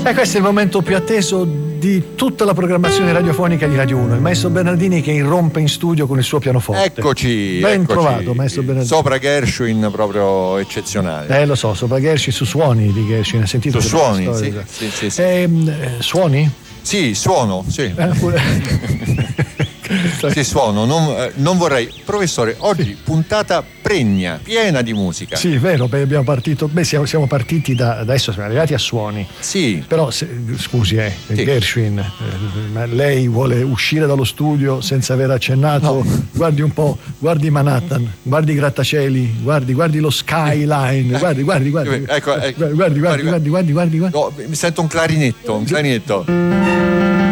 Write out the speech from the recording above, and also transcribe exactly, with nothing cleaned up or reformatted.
E questo è il momento più atteso di tutta la programmazione radiofonica di Radio uno. Il maestro Bernardini che irrompe in studio con il suo pianoforte. Eccoci. Ben eccoci. trovato, maestro Bernardini. Sopra Gershwin proprio eccezionale. Eh, lo so, sopra Gershwin, su suoni di Gershwin. Hai sentito? Su suoni, storia, sì, sì, sì, sì. Eh, suoni? Sì, suono, sì. Eh, pure... Sì, suono, non, eh, non vorrei. Professore, oggi sì. Puntata pregna, piena di musica. Sì, vero, beh, abbiamo partito, beh, siamo, siamo partiti da, adesso siamo arrivati a suoni. Sì. Però, se, scusi, eh, sì. Gershwin, eh, ma lei vuole uscire dallo studio senza aver accennato, no. Guardi un po', guardi Manhattan, guardi i grattacieli, guardi, guardi lo skyline, guardi, guardi, guardi, ecco, ecco. guardi, guardi, guardi, guardi, guardi, guardi, guardi. No, mi sento un clarinetto, un clarinetto.